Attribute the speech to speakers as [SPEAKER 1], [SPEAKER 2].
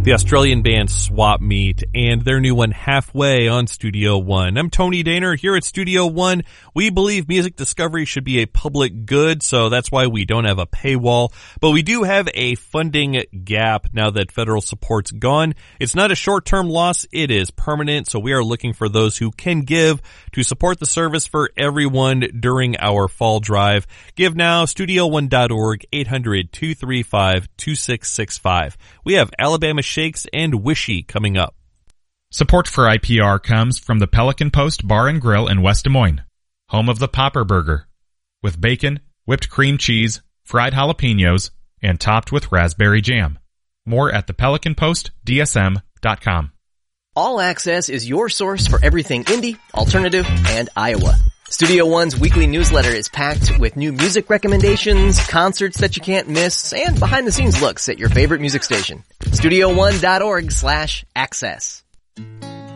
[SPEAKER 1] the Australian band Swap Meet, and their new one Halfway on Studio One. I'm Tony Daner here at Studio One. We believe music discovery should be a public good, so that's why we don't have a paywall. But we do have a funding gap now that federal support's gone. It's not a short-term loss, it is permanent, so we are looking for those who can give to support the service for everyone during our fall drive. Give now, studio1.org, 800-235-2665. We have Alabama Shakes and Wishy coming up.
[SPEAKER 2] Support for IPR comes from the Pelican Post Bar and Grill in West Des Moines, home of the Popper Burger, with bacon, whipped cream cheese, fried jalapenos, and topped with raspberry jam. More at thepelicanpostdsm.com.
[SPEAKER 3] All Access is your source for everything indie, alternative, and Iowa. Studio One's weekly newsletter is packed with new music recommendations, concerts that you can't miss, and behind-the-scenes looks at your favorite music station. StudioOne.org/access.